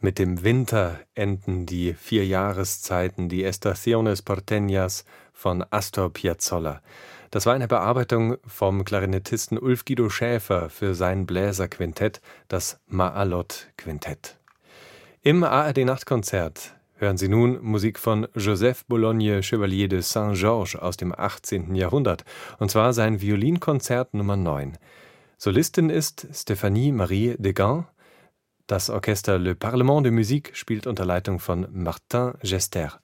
Mit dem Winter enden die 4 Jahreszeiten, die Estaciones Porteñas von Astor Piazzolla. Das war eine Bearbeitung vom Klarinettisten Ulf Guido Schäfer für sein Bläserquintett, das Maalot-Quintett. Im ARD-Nachtkonzert hören Sie nun Musik von Joseph Bologne Chevalier de Saint-Georges aus dem 18. Jahrhundert, und zwar sein Violinkonzert Nummer 9. Solistin ist Stéphanie Marie Deguin. Das Orchester Le Parlement de Musique spielt unter Leitung von Martin Gester.